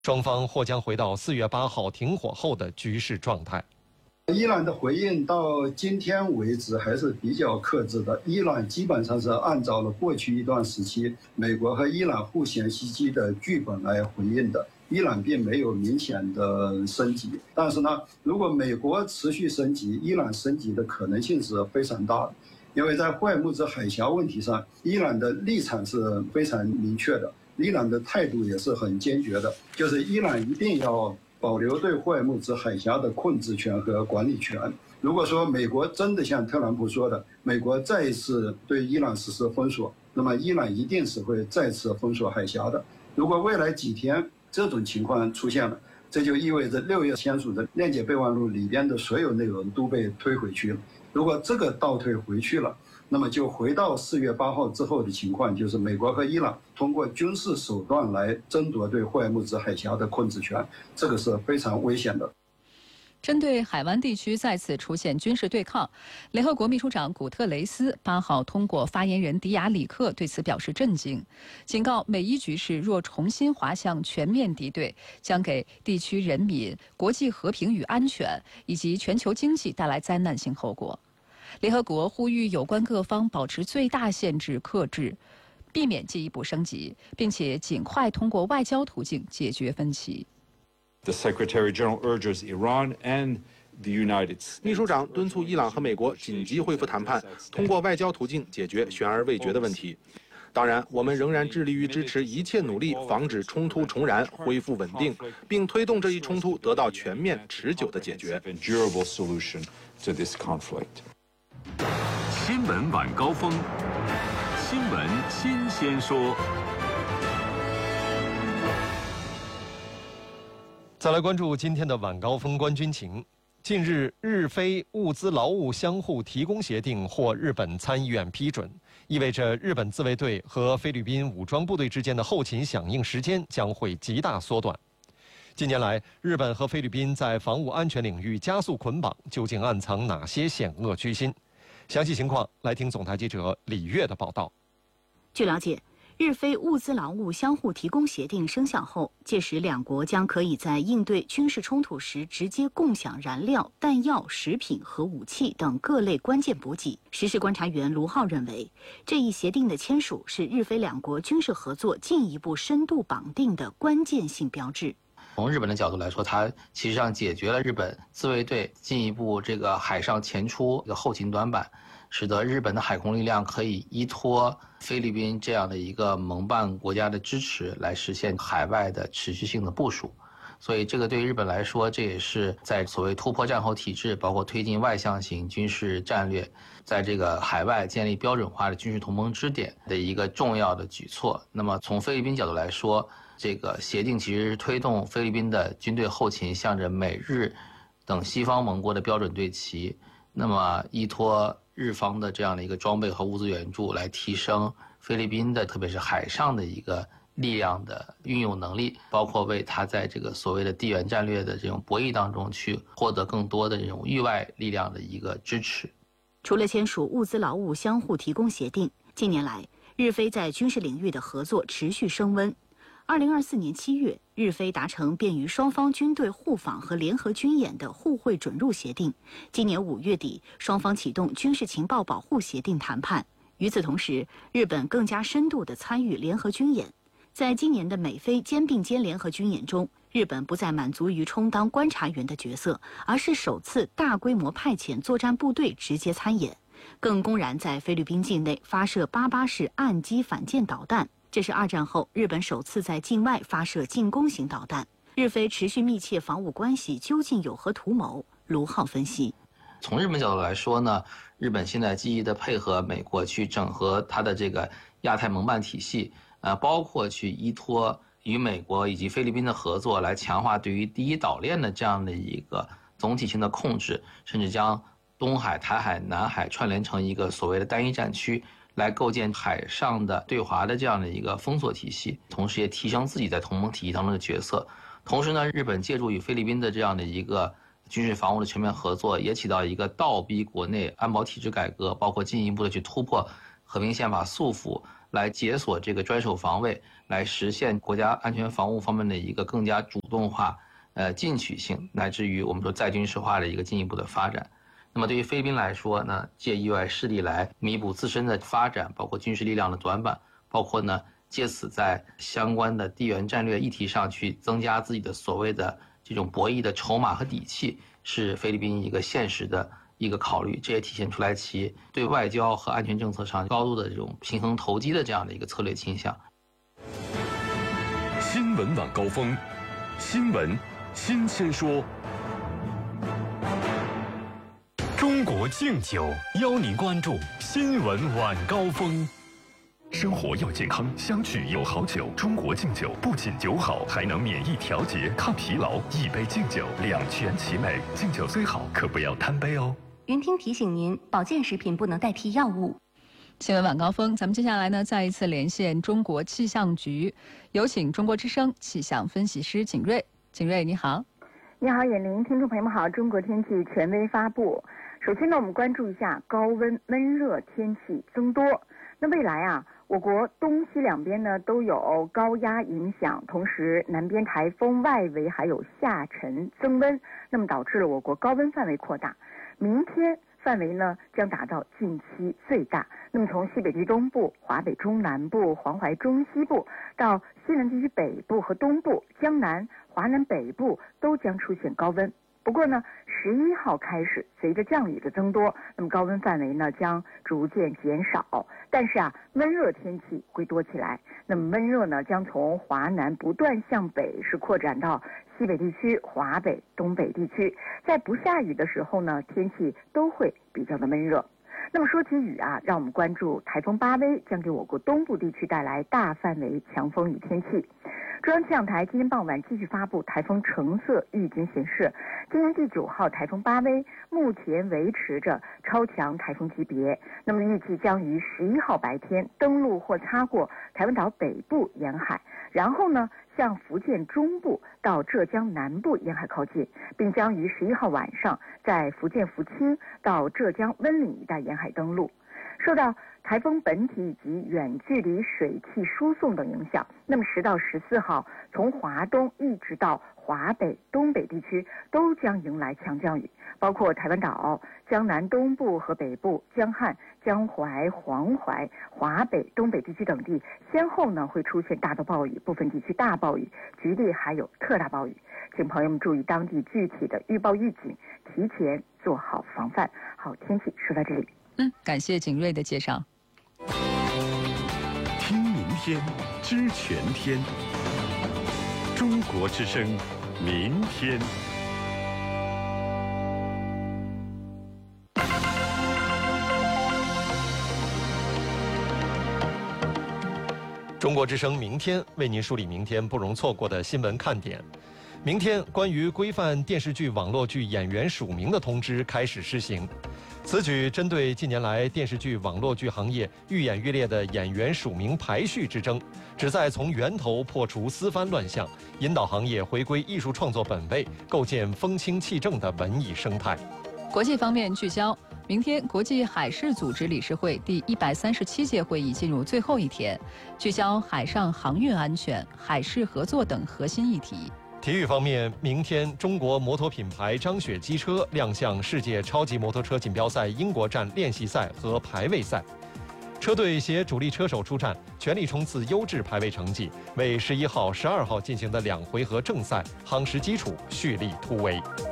双方或将回到4月8号停火后的局势状态。 伊朗的回应到今天为止还是比较克制的。伊朗基本上是按照了过去一段时期美国和伊朗互相袭击的剧本来回应的。伊朗并没有明显的升级，但是呢，如果美国持续升级，伊朗升级的可能性是非常大的。因为在霍尔木兹海峡问题上，伊朗的立场是非常明确的，伊朗的态度也是很坚决的，就是伊朗一定要保留对霍尔木兹海峡的控制权和管理权。如果说美国真的像特朗普说的，美国再一次对伊朗实施封锁，那么伊朗一定是会再次封锁海峡的。如果未来几天这种情况出现了，这就意味着6月签署的谅解备忘录里边的所有内容都被推回去了。如果这个倒退回去了，那么就回到4月8号之后的情况，就是美国和伊朗通过军事手段来争夺对霍尔木兹海峡的控制权，这个是非常危险的。 针对海湾地区再次出现军事对抗，联合国秘书长古特雷斯8号通过发言人迪亚里克对此表示震惊，警告美伊局势若重新滑向全面敌对，将给地区人民、国际和平与安全以及全球经济带来灾难性后果。联合国呼吁有关各方保持最大限制克制，避免进一步升级，并且尽快通过外交途径解决分歧。 The Secretary General urges Iran and the United States. 秘书长敦促伊朗和美国紧急恢复谈判，通过外交途径解决悬而未决的问题。当然，我们仍然致力于支持一切努力，防止冲突重燃、恢复稳定，并推动这一冲突得到全面、持久的解决。 Durable solution to this conflict. 新闻晚高峰，新闻新鲜说。 再来关注今天的晚高峰观军情。近日，日菲物资劳务相互提供协定获日本参议院批准，意味着日本自卫队和菲律宾武装部队之间的后勤响应时间将会极大缩短。近年来，日本和菲律宾在防务安全领域加速捆绑，究竟暗藏哪些险恶居心？详细情况来听总台记者李月的报道。 据了解，日菲物资劳务相互提供协定生效后，届时两国将可以在应对军事冲突时直接共享燃料、弹药、食品和武器等各类关键补给。时事观察员卢浩认为，这一协定的签署是日菲两国军事合作进一步深度绑定的关键性标志。 从日本的角度来说，它其实上解决了日本自卫队进一步这个海上前出的后勤短板，使得日本的海空力量可以依托菲律宾这样的一个盟伴国家的支持，来实现海外的持续性的部署。所以这个对日本来说，这也是在所谓突破战后体制，包括推进外向型军事战略，在这个海外建立标准化的军事同盟支点的一个重要的举措。那么从菲律宾角度来说，这个协定其实是推动菲律宾的军队后勤向着美日等西方盟国的标准对齐，那么依托日方的这样的一个装备和物资援助，来提升菲律宾的特别是海上的一个力量的运用能力，包括为他在这个所谓的地缘战略的这种博弈当中去获得更多的这种域外力量的一个支持。 除了签署物资劳务相互提供协定，近年来日菲在军事领域的合作持续升温。2024年7月，日菲达成便于双方军队互访和联合军演的互惠准入协定。今年5月底，双方启动军事情报保护协定谈判。与此同时，日本更加深度地参与联合军演。在今年的美菲肩并肩联合军演中，日本不再满足于充当观察员的角色，而是首次大规模派遣作战部队直接参演，更公然在菲律宾境内发射88式岸基反舰导弹。这是2战后日本首次在境外发射进攻型导弹。日菲持续密切防务关系究竟有何图谋？卢浩分析， 从日本角度来说呢，日本现在积极的配合美国去整合它的这个亚太盟办体系，包括去依托与美国以及菲律宾的合作，来强化对于第一岛链的这样的一个总体性的控制，甚至将东海、台海、南海串联成一个所谓的单一战区，来构建海上的对华的这样的一个封锁体系，同时也提升自己在同盟体系当中的角色。同时呢，日本借助与菲律宾的这样的一个军事防务的全面合作，也起到一个倒逼国内安保体制改革，包括进一步的去突破和平宪法束缚， 来解锁这个专守防卫，来实现国家安全防务方面的一个更加主动化、进取性，乃至于我们说再军事化的一个进一步的发展。那么对于菲律宾来说呢，借域外势力来弥补自身的发展，包括军事力量的短板，包括呢借此在相关的地缘战略议题上去增加自己的所谓的这种博弈的筹码和底气，是菲律宾一个现实的一个考虑。这也体现出来其对外交和安全政策上高度的这种平衡投机的这样的一个策略倾向。 新闻晚高峰，新闻新鲜说。中国敬酒邀您关注新闻晚高峰。生活要健康，相聚有好酒。中国敬酒不仅酒好，还能免疫调节、抗疲劳。一杯敬酒，两全其美。敬酒虽好，可不要贪杯哦。 云听提醒您，保健食品不能代替药物。 新闻晚高峰，咱们接下来呢，再一次连线中国气象局，有请中国之声气象分析师景睿。景睿，你好。 你好，眼玲，听众朋友们好。中国天气权威发布。首先呢，我们关注一下高温闷热天气增多。那未来啊，我国东西两边呢都有高压影响，同时南边台风外围还有下沉增温，那么导致了我国高温范围扩大。明天范围呢将达到近期最大。那么从西北地中部、华北中南部、黄淮中西部到西南地区北部和东部、江南、华南北部都将出现高温。不过呢，11号开始，随着降雨的增多，那么高温范围呢将逐渐减少。但是啊，闷热天气会多起来。那么闷热呢将从华南不断向北，是扩展到西北地区、华北、东北地区。在不下雨的时候呢，天气都会比较的闷热。那么说起雨啊，让我们关注台风巴威将给我国东部地区带来大范围强风雨天气。中央气象台今天傍晚继续发布台风橙色预警显示，今年第9号台风巴威目前维持着超强台风级别，那么预计将于11号白天登陆或擦过台湾岛北部沿海，然后呢向福建中部到浙江南部沿海靠近，并将于11号晚上在福建福清到浙江温岭一带沿海登陆。受到台风本体以及远距离水汽输送等影响，那么10到14号从华东一直到华北、东北地区都将迎来强降雨，包括台湾岛、江南东部和北部、江汉、江淮、黄淮、华北、东北地区等地，先后呢会出现大到暴雨，部分地区大暴雨，局地还有特大暴雨，请朋友们注意当地具体的预报预警，提前做好防范。好，天气说到这里。 感谢景睿的介绍。 听明天，知全天。中国之声，明天。 中国之声明天为您梳理明天不容错过的新闻看点。明天关于规范电视剧、网络剧演员署名的通知开始施行。此举针对近年来电视剧、网络剧行业愈演愈烈的演员署名排序之争，旨在从源头破除丝番乱象，引导行业回归艺术创作本位，构建风清气正的文艺生态。 国际方面聚焦，明天国际海事组织理事会第137届会议进入最后一天，聚焦海上航运安全、海事合作等核心议题。 体育方面，明天中国摩托品牌张雪机车亮相世界超级摩托车锦标赛英国站练习赛和排位赛，车队携主力车手出战，全力冲刺优质排位成绩，为11号、12号进行的2回合正赛夯实基础，蓄力突围。